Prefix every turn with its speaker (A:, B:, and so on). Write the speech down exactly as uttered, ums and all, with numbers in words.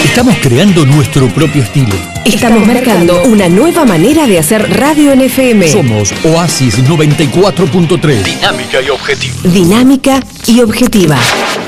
A: Estamos creando nuestro propio estilo.
B: Estamos marcando una nueva manera de hacer radio en F M.
A: Somos Oasis noventa y cuatro punto tres.
C: Dinámica y objetiva.
B: Dinámica y objetiva.